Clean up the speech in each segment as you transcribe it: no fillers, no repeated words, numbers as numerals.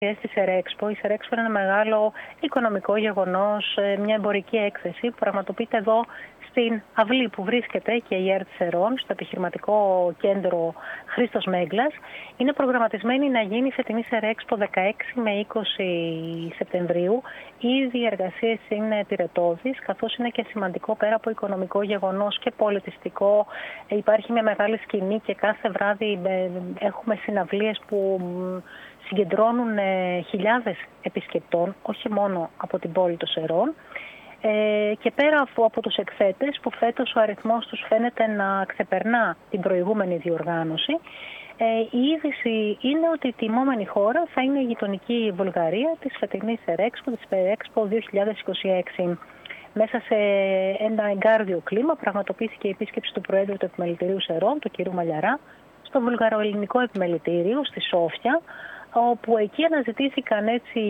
Στη Σερέξπο. Η Σερέξπο είναι ένα μεγάλο οικονομικό γεγονός, μια εμπορική έκθεση που πραγματοποιείται εδώ στην αυλή που βρίσκεται και η ΕΡΤ Σερών, στο επιχειρηματικό κέντρο Χρήστος Μέγκλας. Είναι προγραμματισμένη να γίνει φετινή Σερέξπο 16 με 20 Σεπτεμβρίου. Ήδη οι εργασίες είναι πυρετώδεις, καθώς είναι και σημαντικό πέρα από οικονομικό γεγονός και πολιτιστικό. Υπάρχει μια μεγάλη σκηνή και κάθε βράδυ έχουμε συναυλίες που συγκεντρώνουν χιλιάδες επισκεπτών, όχι μόνο από την πόλη των Σερών. Και πέρα από τους εκθέτες, που φέτος ο αριθμός τους φαίνεται να ξεπερνά την προηγούμενη διοργάνωση, η είδηση είναι ότι η τιμόμενη χώρα θα είναι η γειτονική Βουλγαρία της φετινής Σερέξπο, της Σερέξπο 2026. Μέσα σε ένα εγκάρδιο κλίμα πραγματοποιήθηκε η επίσκεψη του Προέδρου του Επιμελητηρίου Σερών, του κ. Μαλιαρά, στο βουλγαροελληνικό επιμελητήριο στη Σόφια, όπου εκεί αναζητήθηκαν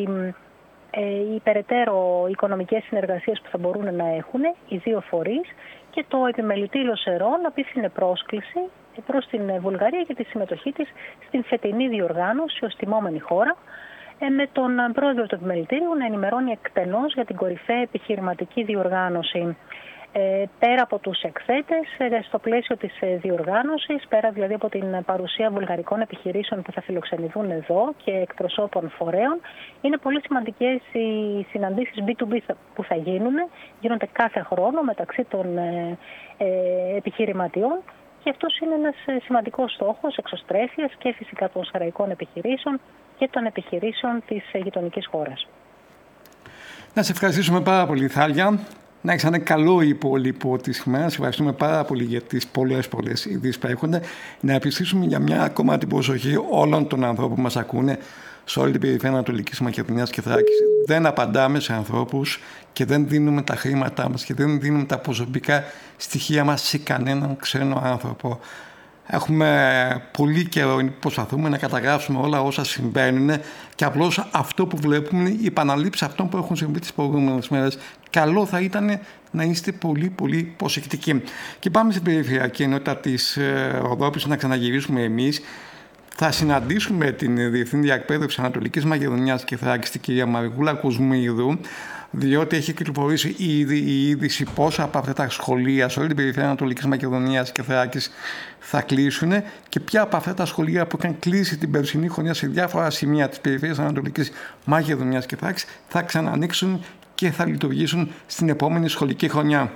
οι περαιτέρω οικονομικές συνεργασίες που θα μπορούν να έχουν οι δύο φορείς, και το Επιμελητήριο Σερών απίθυνε πρόσκληση προς την Βουλγαρία για τη συμμετοχή της στην φετινή διοργάνωση ως τιμόμενη χώρα, με τον πρόεδρο του Επιμελητήριου να ενημερώνει εκτενώς για την κορυφαία επιχειρηματική διοργάνωση. Πέρα από τους εκθέτες, στο πλαίσιο της διοργάνωσης, πέρα δηλαδή από την παρουσία βουλγαρικών επιχειρήσεων που θα φιλοξενηθούν εδώ και εκπροσώπων φορέων, είναι πολύ σημαντικές οι συναντήσεις B2B που θα γίνονται κάθε χρόνο μεταξύ των επιχειρηματιών, και αυτός είναι ένας σημαντικός στόχος εξωστρέφειας και φυσικά των σεραϊκών επιχειρήσεων και των επιχειρήσεων της γειτονικής χώρας. Να σε ευχαριστήσουμε πάρα πολύ, Θάλια. Να έχεις ένα καλό υπόλοιπο της ημέρας. Ευχαριστούμε πάρα πολύ για τις πολλές ειδήσεις που έχονται. Να επιστήσουμε για μια ακόμα την προσοχή όλων των ανθρώπων που μας ακούνε σε όλη την περιφέρεια Ανατολικής Μακεδονίας και Θράκης. Δεν απαντάμε σε ανθρώπους και δεν δίνουμε τα χρήματά μας και δεν δίνουμε τα προσωπικά στοιχεία μας σε κανέναν ξένο άνθρωπο. Έχουμε πολύ καιρό που προσπαθούμε να καταγράψουμε όλα όσα συμβαίνουν, και απλώς αυτό που βλέπουμε είναι η επαναλήψη αυτών που έχουν συμβεί τις προηγούμενες μέρες. Καλό θα ήταν να είστε πολύ προσεκτικοί. Και πάμε στην περιφερειακή ενότητα της Ροδόπης να ξαναγυρίσουμε εμείς. Θα συναντήσουμε την Διευθύντρια Εκπαίδευση Ανατολικής Μακεδονίας και Θράκης, την κυρία Μαργούλα Κοσμίδου, διότι έχει κυκλοφορήσει ήδη η είδηση πόσα από αυτά τα σχολεία σε όλη την περιφέρεια Ανατολικής Μακεδονίας και Θράκης θα κλείσουν, και ποια από αυτά τα σχολεία που είχαν κλείσει την περσινή χρονιά σε διάφορα σημεία της περιφέρειας Ανατολικής Μακεδονίας και Θράκης θα ξανανοίξουν και θα λειτουργήσουν στην επόμενη σχολική χρονιά.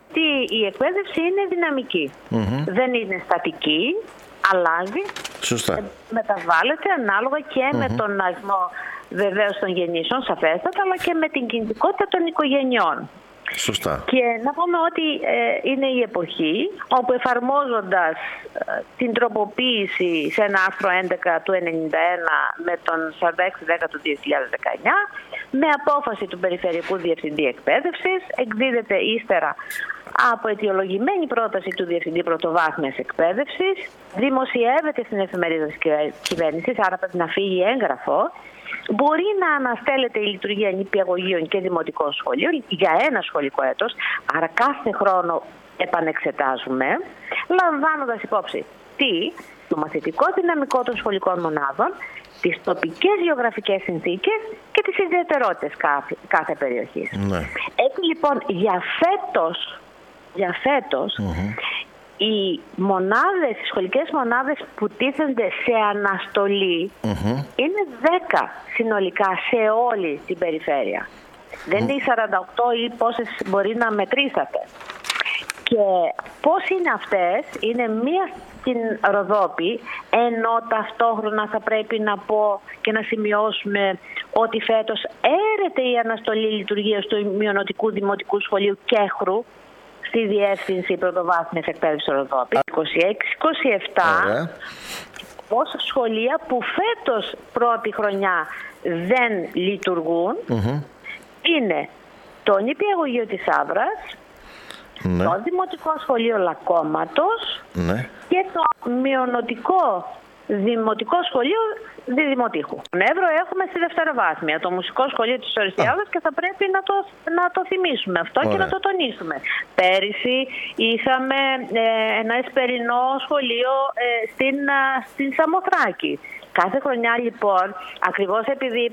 Η εκπαίδευση είναι δυναμική. Δεν είναι στατική, αλλάζει. Σωστά. Μεταβάλλεται ανάλογα και με τον αριθμό βεβαίως των γεννήσεων, σαφέστατα, αλλά και με την κινητικότητα των οικογενειών. Σωστά. Και να πούμε ότι είναι η εποχή όπου, εφαρμόζοντας την τροποποίηση σε ένα άρθρο 11 του 1991 με τον 4610 του 2019, με απόφαση του Περιφερειακού Διευθυντή Εκπαίδευσης, εκδίδεται ύστερα από αιτιολογημένη πρόταση του Διευθυντή Πρωτοβάθμιας Εκπαίδευσης, δημοσιεύεται στην εφημερίδα της κυβέρνησης, άρα πρέπει να φύγει έγγραφο. Μπορεί να αναστέλλεται η λειτουργία νηπιαγωγείων και δημοτικών σχολείων για ένα σχολικό έτος, άρα κάθε χρόνο επανεξετάζουμε, λαμβάνοντας υπόψη το μαθητικό δυναμικό των σχολικών μονάδων, τις τοπικές γεωγραφικές συνθήκες και τις ιδιαιτερότητες κάθε περιοχής. Ναι. Έτσι λοιπόν για φέτος οι σχολικές μονάδες που τίθενται σε αναστολή είναι 10 συνολικά σε όλη την περιφέρεια. Δεν είναι οι 48 ή πόσες μπορεί να μετρήσατε. Και πώς είναι αυτές? Είναι μία στην Ροδόπη, ενώ ταυτόχρονα θα πρέπει να πω και να σημειώσουμε ότι φέτος έρεται η αναστολή λειτουργίας του μειονοτικού δημοτικού σχολείου Κέχρου στη Διεύθυνση Πρωτοβάθμιας Εκπαίδευσης Ροδόπη. 26-27 πόσα σχολεία που φέτος πρώτη χρονιά δεν λειτουργούν είναι το νηπιαγωγείο της Άβρας, το Δημοτικό Σχολείο Λακώματος και το μειονοτικό Δημοτικό Σχολείο Διδημοτήχου. Στον Εύρο έχουμε στη δευτεροβάθμια το Μουσικό Σχολείο της Οριστιάδας και θα πρέπει να το θυμίσουμε αυτό και να το τονίσουμε. Πέρυσι είχαμε ένα εσπερινό σχολείο στην Σαμοθράκη. Κάθε χρονιά λοιπόν, ακριβώς επειδή